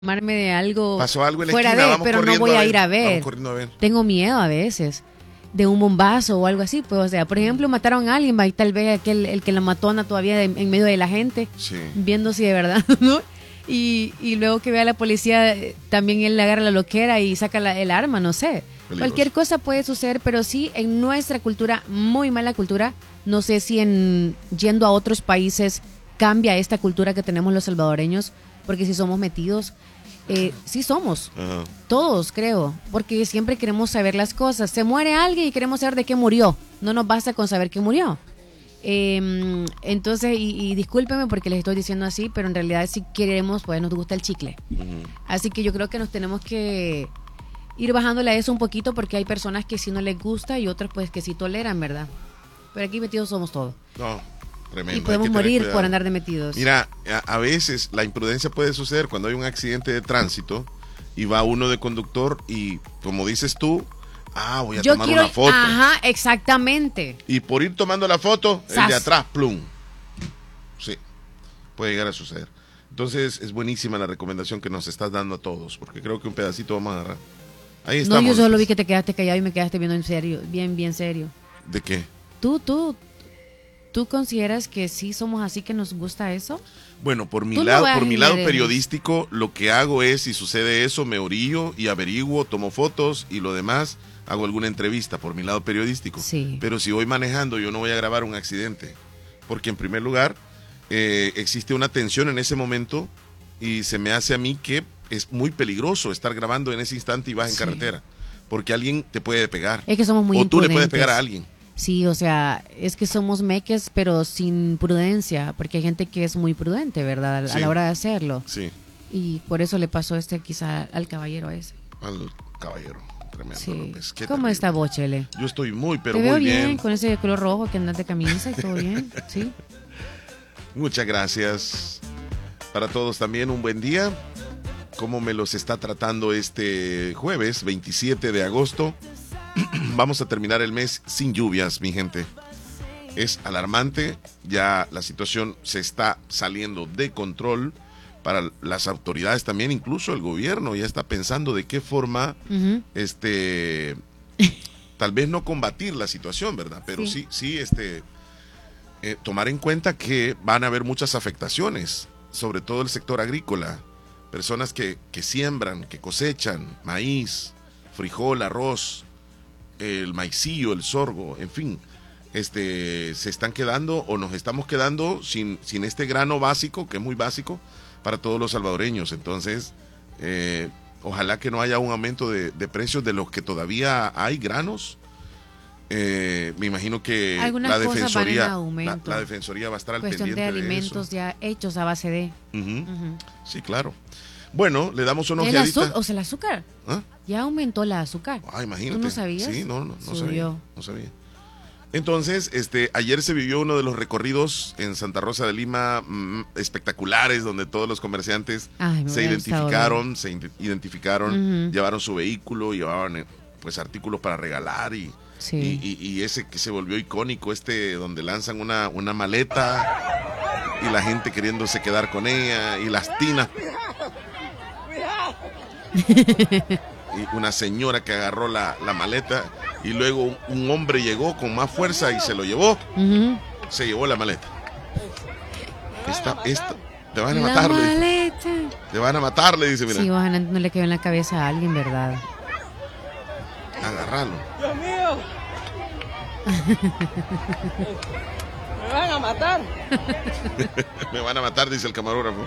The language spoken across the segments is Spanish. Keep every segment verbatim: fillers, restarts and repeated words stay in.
Informarme de algo, pasó algo en la fuera esquina, de, vamos pero no corriendo voy a a ver, ir a vamos ver. corriendo a ver. Tengo miedo a veces de un bombazo o algo así, pues, o sea, por ejemplo, mataron a alguien, va, y tal vez aquel el que la mató anda todavía en, en medio de la gente, Sí. viendo si de verdad, ¿no? Y, y luego que vea a la policía, eh, también él le agarra la loquera y saca la- el arma, no sé. Peligroso. Cualquier cosa puede suceder, pero sí en nuestra cultura, muy mala cultura, no sé si en yendo a otros países cambia esta cultura que tenemos los salvadoreños, porque si somos metidos, eh, sí somos. Ajá. Todos, creo, porque siempre queremos saber las cosas. Se muere alguien y queremos saber de qué murió. No nos basta con saber que murió. Eh, entonces, y, y discúlpenme porque les estoy diciendo así, pero en realidad si queremos, pues nos gusta el chicle. Ujú. Así que yo creo que nos tenemos que ir bajándole a eso un poquito, porque hay personas que sí no les gusta y otras pues que sí toleran, ¿verdad? Pero aquí metidos somos todos. No, tremendo. Y hay podemos que tener morir cuidado. por andar de metidos. Mira, a, a veces la imprudencia puede suceder cuando hay un accidente de tránsito y va uno de conductor y, como dices tú, ah, voy a yo tomar quiero, una foto. Ajá, exactamente. Y por ir tomando la foto, el Sas. de atrás, plum. Sí, puede llegar a suceder. Entonces, es buenísima la recomendación que nos estás dando a todos, porque creo que un pedacito vamos a agarrar. Ahí No, estamos. yo solo vi que te quedaste callado y me quedaste viendo en serio, bien, bien serio. ¿De qué? ¿Tú, tú, tú consideras que sí somos así, que nos gusta eso? Bueno, por mi Tú no lado, veas por mi en lado redes. periodístico, lo que hago es, si sucede eso, me orillo y averiguo, tomo fotos y lo demás, hago alguna entrevista por mi lado periodístico. Sí. Pero si voy manejando, yo no voy a grabar un accidente, porque en primer lugar, eh, existe una tensión en ese momento y se me hace a mí que es muy peligroso estar grabando en ese instante y vas en Sí. carretera, porque alguien te puede pegar. Es que somos muy o tú le puedes imprudentes. pegar a alguien. Sí, o sea, es que somos meques, pero sin prudencia, porque hay gente que es muy prudente, ¿verdad? A Sí. la hora de hacerlo. Sí, Y por eso le pasó este quizá al caballero ese. al caballero. Tremendo. Sí. López, qué ¿Cómo terrible. está vos, Chele? Yo estoy muy, pero Te veo muy bien, bien. con ese color rojo que andas de camisa y todo bien, ¿sí? Muchas gracias. Para todos también un buen día. ¿Cómo me los está tratando este jueves, veintisiete de agosto? Vamos a terminar el mes sin lluvias, mi gente. Es alarmante, ya la situación se está saliendo de control para las autoridades también, incluso el gobierno ya está pensando de qué forma, Ujú. este, tal vez no combatir la situación, ¿verdad? Pero sí, Sí. sí, este, eh, tomar en cuenta que van a haber muchas afectaciones, sobre todo el sector agrícola, personas que, que siembran, que cosechan maíz, frijol, arroz, el maicillo, el sorgo, en fin, este, se están quedando o nos estamos quedando sin, sin este grano básico, que es muy básico para todos los salvadoreños. Entonces, eh, ojalá que no haya un aumento de, de precios de los que todavía hay granos. Eh, me imagino que Algunas la cosas van en defensoría, la, aumento. la defensoría va a estar al Cuestión de pendiente de, alimentos eso. ya hechos a base de... Ujú. Ujú. Sí, claro. Bueno, le damos una El ojeadita. azúcar, o sea, el azúcar. ¿Ah? Ya aumentó el azúcar. Ah, imagínate. ¿Tú no sabías? Sí, no, no, no sabía. Subió. No sabía. Entonces, este, ayer se vivió uno de los recorridos en Santa Rosa de Lima mm, espectaculares, donde todos los comerciantes Ay, me se hubiera gustado identificaron, se ide- identificaron, Ujú. llevaron su vehículo, llevaban eh, pues artículos para regalar y, Sí. y, y- y ese que se volvió icónico, este donde lanzan una, una maleta y la gente queriéndose quedar con ella y las tinas. Y una señora que agarró la, la maleta y luego un, un hombre llegó con más fuerza y se lo llevó, Ujú. se llevó la maleta. Esta, esta, te van a La matar, le dice. maleta. Te van a matar, le dice, mira, Sí, ojalá no le quedó en la cabeza a alguien, ¿verdad? agárralo. Dios mío. Me van a matar. Me van a matar, dice el camarógrafo.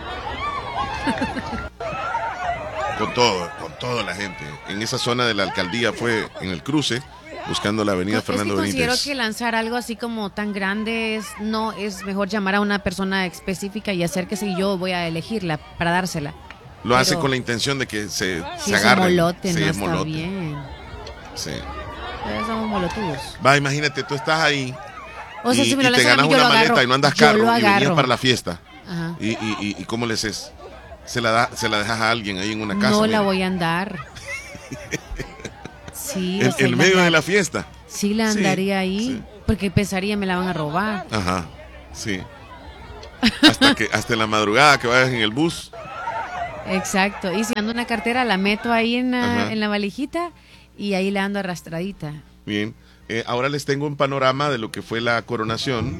Con todo, con toda la gente. En esa zona de la alcaldía fue en el cruce, buscando la avenida Es que Fernando considero Benítez. que lanzar algo así como tan grande es, no, es mejor llamar a una persona específica y hacer que si yo voy a elegirla para dársela. Lo hace pero- con la intención de que se, Si se es agarren. molote, Sí, no es está molote. bien. Sí. Pero somos molotudos. Va, imagínate, tú estás ahí O sea, y, si me lo y te lanzan a ganas mí, yo una lo maleta agarro. y no andas Yo carro lo y venías agarro. para la fiesta. Ajá. Y, y, y, y ¿cómo le haces? Se la, da, se la dejas a alguien ahí en una casa. No mira. la voy a andar. Sí, En o sea, el la medio andar- de la fiesta. Sí, la Sí, andaría ahí. sí. Porque pensaría me la van a robar. Ajá, sí. Hasta que hasta en la madrugada que vayas en el bus Exacto. Y si ando una cartera, la meto ahí en Ajá. la, en la valijita y ahí la ando arrastradita. Bien. Eh, ahora les tengo un panorama de lo que fue la coronación.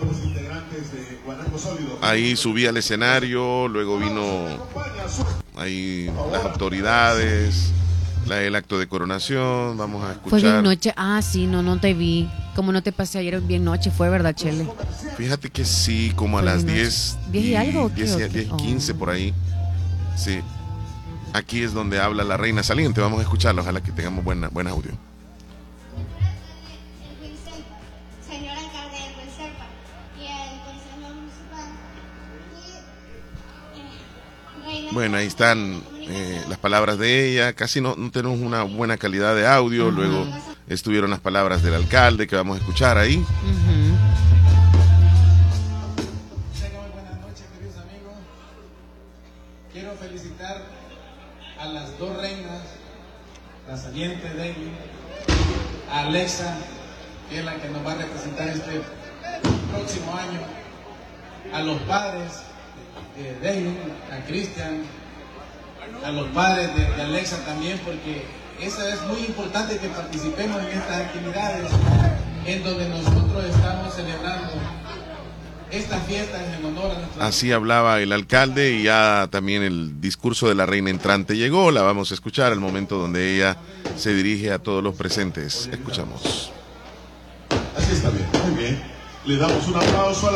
Ahí subí al escenario, luego vino ahí las autoridades, la, el acto de coronación. Vamos a Fue bien escuchar. noche. Ah, sí, no, no te vi. Como no te pasé ayer, bien noche fue, ¿verdad, Chele? Fíjate que sí, como a Fue las bien diez. noche. ¿diez y algo o qué, diez o y qué? diez y Oh. quince por ahí. Sí. Aquí es donde habla la reina saliente. Vamos a escucharla, ojalá que tengamos buena, buen audio. Señor alcalde de Huilcelpa y el consejo municipal y, eh, reina Bueno, ahí están eh, las palabras de ella. Casi no, no tenemos una buena calidad de audio. Ajá. Luego estuvieron las palabras del alcalde que vamos a escuchar ahí. Ujú. Tengan muy buenas noches, queridos amigos. Quiero felicitar a las dos reinas, la saliente David, a Alexa, que es la que nos va a representar este próximo año, a los padres de David, a Cristian, a los padres de, de Alexa también, porque eso es muy importante que participemos en estas actividades en donde nosotros estamos celebrando estas fiestas en honor a nuestra... Así hablaba el alcalde y ya también el discurso de la reina entrante llegó. La vamos a escuchar al momento donde ella se dirige a todos los presentes. Escuchamos. Así está bien, muy bien. Le damos un aplauso a la